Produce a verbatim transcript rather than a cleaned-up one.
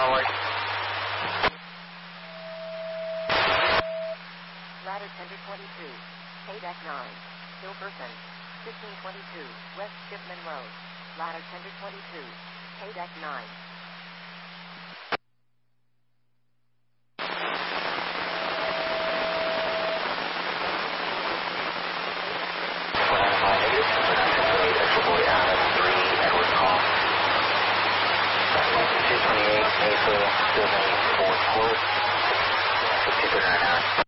runway. Ladder Tender twenty-two, K deck nine, Hilverson, fifteen twenty-two, West Shipman Road. Ladder Tender twenty-two, K deck nine. two twenty-eight, April, still making four court. Keep it right now.